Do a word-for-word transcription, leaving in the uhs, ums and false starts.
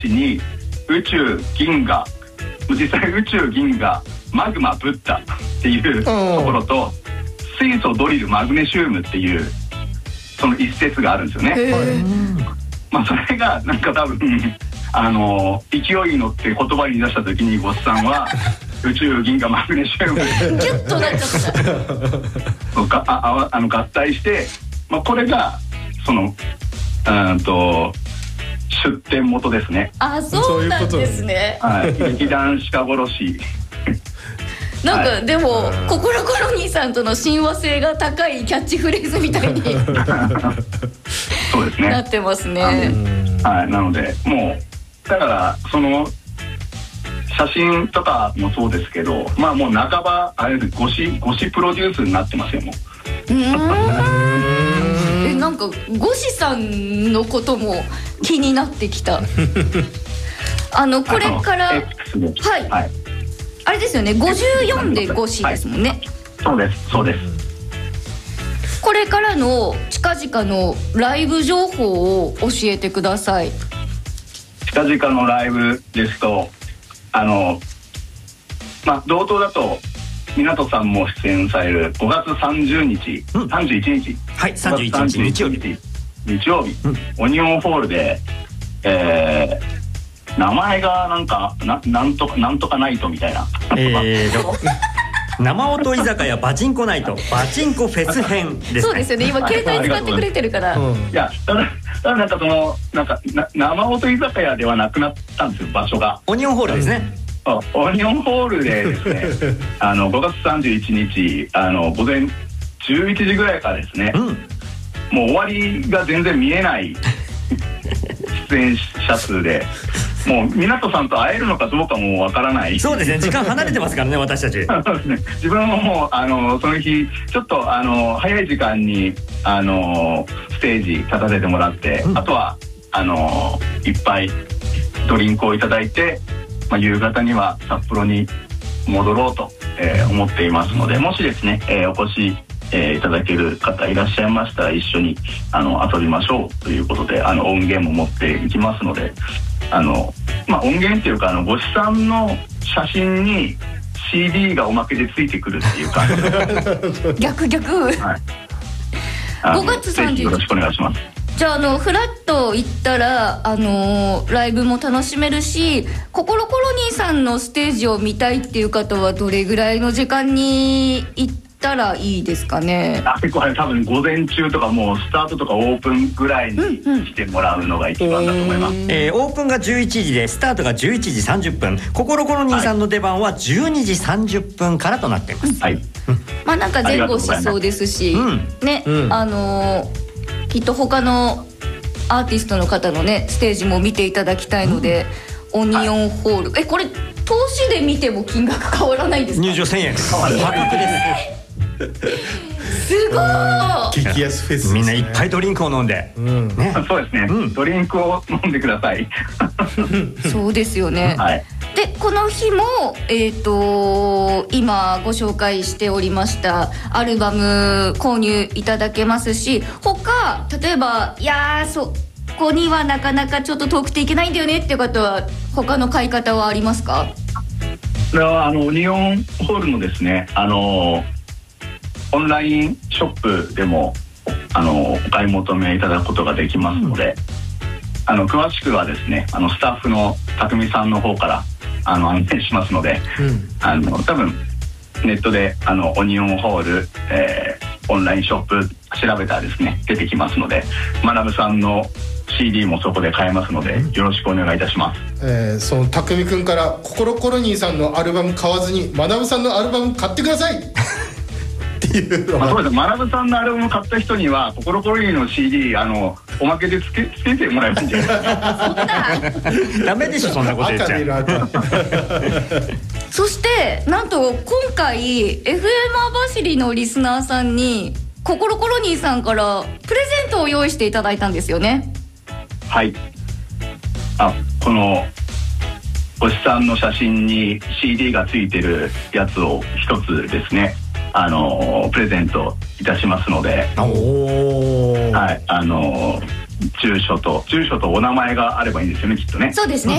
に宇宙銀河、実際宇宙銀河マグマブッダっていうところと、水素ドリルマグネシウムっていうその一節があるんですよね。まあそれがなんか多分あの勢いに乗って言葉に出した時にゴスさんは宇宙銀河マグネシウムギュッとなっちゃったああの合体して、まあ、これがそのうんと出典元ですね。 あ、そうなんですね。 はい、劇団鹿殺しなんか、はい、でもココロコロ兄さんとの親和性が高いキャッチフレーズみたいにそうですね、 なってますね。 はい、なのでもうだからその写真とかもそうですけど、まあもう半ばあれです、ゴシゴシプロデュースになってますよもう。うーんえなんかゴシさんのことも気になってきたあのこれからはい、はい、あれですよね、ごじゅうよんでゴシですもんね。 はい、そうですそうです。 これからの近々のライブ情報を教えてください。 近々のライブですとあのまあ同等だと湊さんも出演されるごがつさんじゅうにち、うん、さんじゅういちにち、 はい、さんじゅういちにち日曜日日曜日、うん、オニオンホールで、えー、名前がなんか な, なんとかなんとかナイトみたいな、 えー生音居酒屋バチンコナイトバチンコフェス編ですね。 そうですよね、今携帯使ってくれてるから、うん、 いやただただなんかそのなんかな生音居酒屋ではなくなったんですよ、場所が。 オニオンホールですね。 オニオンホールでですねあのごがつさんじゅういちにちあの午前じゅういちじぐらいからですね、うん、もう終わりが全然見えない出演者数でもう湊さんと会えるのかどうかもわからない。 そうですね、時間離れてますからね私たちそうですね、自分ももうあのその日ちょっとあの早い時間にあのステージ立たせてもらって、うん、あとはあのいっぱいドリンクをいただいて、まあ、夕方には札幌に戻ろうと、えー、思っていますので、もしですね、えー、お越し、えー、いただける方いらっしゃいましたら一緒にあの遊びましょうということで、あの音源も持っていきますので、あの、まあ、音源っていうかあのごしさんの写真に シーディー がおまけでついてくるっていう感じ逆逆、はい、ごがつさんじゅういちにちよろしくお願いします。 じゃあ、あのフラッと行ったら、あのー、ライブも楽しめるし、ココロコロ兄さんのステージを見たいっていう方はどれぐらいの時間に行ったらいいですかね。 あ、これ多分午前中とかもうスタートとかオープンぐらいにしてもらうのが一番だと思います、うんうん、 えー、オープンがじゅういちじでスタートがじゅういちじさんじゅっぷん、ココロコロ兄さんの出番はじゅうにじさんじゅっぷんからとなっています。 はい、 まあなんか前後しそうですし、うん、ね、うん、あのー、きっと他のアーティストの方のねステージも見ていただきたいので、うん、オニオンホール、はい、えこれ投資で見ても金額変わらないんですか。 入場せんえんです。破格です。 すごい激安フェスですね。 みんないっぱいドリンクを飲んで、うん、 ね、そうですね、うん、ドリンクを飲んでくださいそうですよね、はい、でこの日も、えーと今ご紹介しておりましたアルバム購入いただけますし、他例えばいやーそこにはなかなかちょっと遠くていけないんだよねっていう方は他の買い方はありますか。 これはあのオニオンホールのですね、あのオンラインショップでもあのお買い求めいただくことができますので、うん、あの詳しくはですね、あのスタッフの匠さんの方からあの案内しますので、うん、あの多分ネットであのオニオンホール、えー、オンラインショップ調べたらですね出てきますので、学さんの シーディー もそこで買えますのでよろしくお願いいたします。 えー、その匠くんからココロコロ兄さんのアルバム買わずに学さんのアルバム買ってくださいっていうのは、 まあ、そうです。学さんのアルバム買った人にはココロコロ兄の シーディー あのおまけでつけ、つけてもらえばいいんじゃないですか。 ダメでしょそんなこと言っちゃうそしてなんと今回 エフエム 網走のリスナーさんにココロコロ兄さんからプレゼントを用意していただいたんですよね。 はい、あ、このおしさんの写真に シーディー がついてるやつを一つですね、あのプレゼントいたしますので、お、はい、あの住所と住所とお名前があればいいんですよね、きっとね。 そうですね、